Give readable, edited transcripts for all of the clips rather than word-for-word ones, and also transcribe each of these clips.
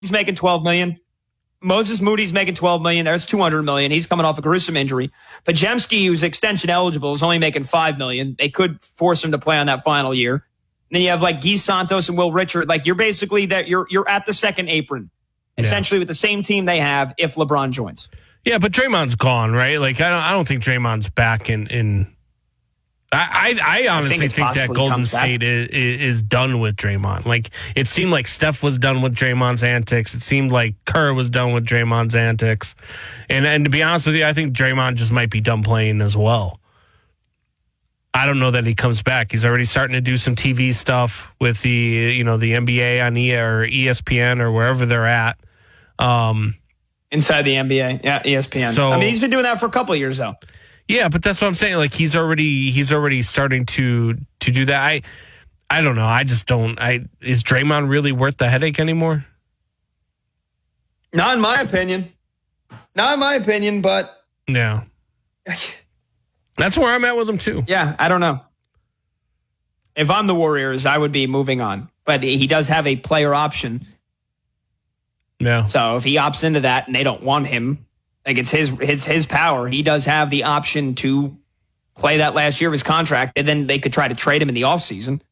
He's making $12 million. Moses Moody's making $12 million. There's $200 million. He's coming off a gruesome injury. Pajemski, who's extension eligible, is only making $5 million. They could force him to play on that final year. And then you have like Guy Santos and Will Richard. Like you're basically that you're at the second apron, essentially with the same team they have if LeBron joins. Yeah, but Draymond's gone, right? Like I don't think Draymond's back in. I honestly think that Golden State is done with Draymond. Like, it seemed like Steph was done with Draymond's antics. It seemed like Kerr was done with Draymond's antics. And to be honest with you, I think Draymond just might be done playing as well. I don't know that he comes back. He's already starting to do some TV stuff with the NBA on ESPN or wherever they're at. Inside the NBA, yeah, ESPN. So, I mean, he's been doing that for a couple of years, though. Yeah, but that's what I'm saying. Like he's already starting to do that. I don't know. I just don't. Is Draymond really worth the headache anymore? Not in my opinion. But yeah, that's where I'm at with him too. Yeah, I don't know. If I'm the Warriors, I would be moving on. But he does have a player option. Yeah. So if he opts into that and they don't want him. Like it's his power. He does have the option to play that last year of his contract, and then they could try to trade him in the offseason.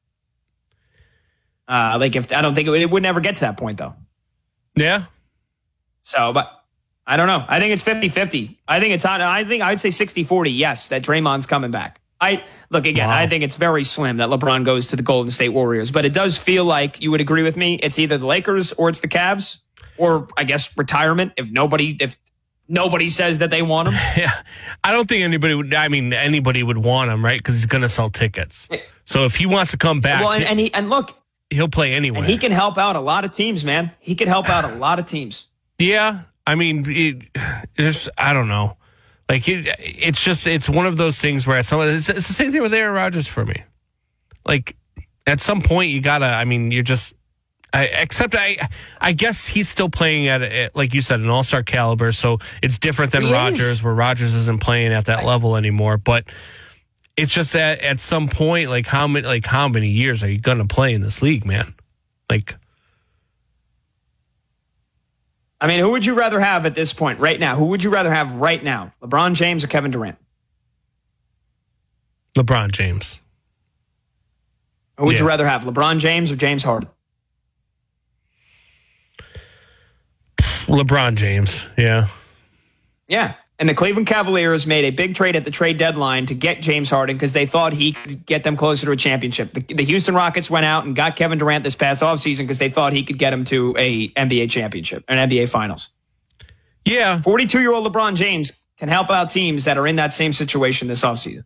I don't think it would never get to that point, though. Yeah. So, but I don't know. I think it's 50-50. I think it's on. I think I'd say 60-40. Yes, that Draymond's coming back. I think it's very slim that LeBron goes to the Golden State Warriors, but it does feel like you would agree with me. It's either the Lakers or it's the Cavs, or I guess retirement if nobody says that they want him. Yeah. I don't think anybody would want him, right? Because he's going to sell tickets. So if he wants to come back. Well, and look. He'll play anywhere. And he can help out a lot of teams, man. He can help out a lot of teams. Yeah. I mean, I don't know. Like, it's one of those things where it's the same thing with Aaron Rodgers for me. Like, at some point, you got to, I guess he's still playing at, like you said, an all-star caliber, so it's different than Rodgers, where Rodgers isn't playing at that level anymore. But it's just that at some point, how many years are you going to play in this league, man? Like, I mean, who would you rather have at this point, right now? Who would you rather have right now, LeBron James or Kevin Durant? LeBron James. Who would you rather have, LeBron James or James Harden? LeBron James, yeah. Yeah, and the Cleveland Cavaliers made a big trade at the trade deadline to get James Harden because they thought he could get them closer to a championship. The Houston Rockets went out and got Kevin Durant this past offseason because they thought he could get them to a NBA championship, an NBA Finals. Yeah. 42-year-old LeBron James can help out teams that are in that same situation this offseason.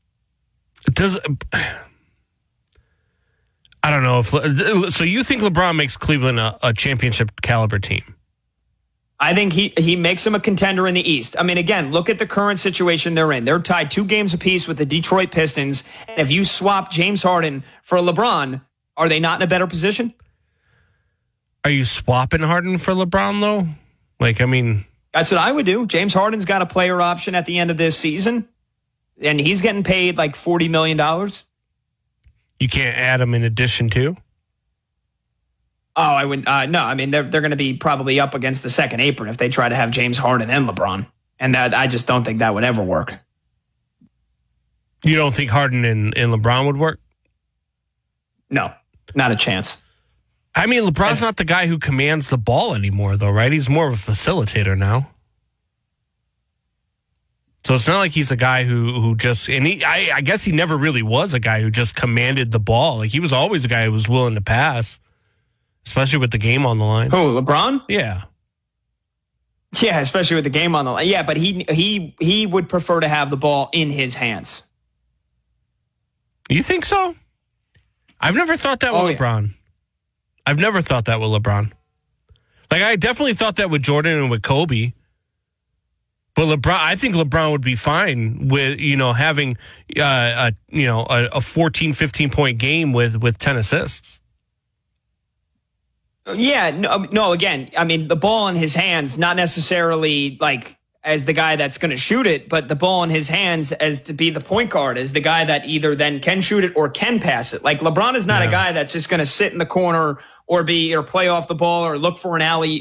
I don't know. So you think LeBron makes Cleveland a championship caliber team? I think he makes them a contender in the East. I mean, again, look at the current situation they're in. They're tied 2 games apiece with the Detroit Pistons. And if you swap James Harden for LeBron, are they not in a better position? Are you swapping Harden for LeBron, though? That's what I would do. James Harden's got a player option at the end of this season, and he's getting paid like $40 million. You can't add him in addition to? Oh, I wouldn't. No, I mean, they're going to be probably up against the second apron if they try to have James Harden and LeBron. And I just don't think that would ever work. You don't think Harden and LeBron would work? No, not a chance. I mean, LeBron's not the guy who commands the ball anymore, though, right? He's more of a facilitator now. So it's not like he's a guy who just, and I guess he never really was a guy who just commanded the ball. Like, he was always a guy who was willing to pass. Especially with the game on the line. Who, LeBron? Yeah. Yeah, especially with the game on the line. Yeah, but he would prefer to have the ball in his hands. You think so? I've never thought that with LeBron. Yeah. I've never thought that with LeBron. Like, I definitely thought that with Jordan and with Kobe. But LeBron, I think LeBron would be fine with, having a 14, 15-point game with 10 assists. Yeah, no, again, I mean, the ball in his hands, not necessarily like as the guy that's going to shoot it, but the ball in his hands as to be the point guard, as the guy that either then can shoot it or can pass it. Like, LeBron is not a guy that's just going to sit in the corner or play off the ball or look for an alley